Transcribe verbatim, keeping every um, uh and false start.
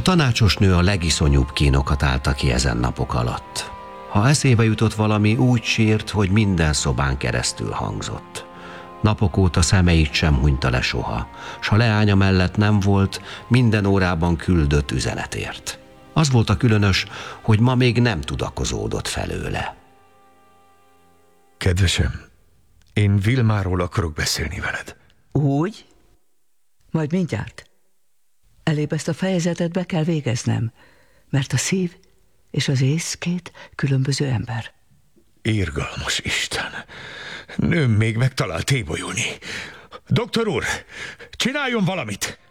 tanácsos nő a legiszonyúbb kínokat állta ki ezen napok alatt. Ha eszébe jutott valami, úgy sírt, hogy minden szobán keresztül hangzott. Napok óta szemeit sem hunyta le soha, s ha leánya mellett nem volt, minden órában küldött üzenetért. Az volt a különös, hogy ma még nem tudakozódott felőle. Kedvesem, én Vilmáról akarok beszélni veled. Úgy? Majd mindjárt. Elébb ezt a fejezetet be kell végeznem, mert a szív és az ész két különböző ember. Irgalmas Isten! Nőm még megtalált ébolyulni. Doktor úr, csináljon valamit!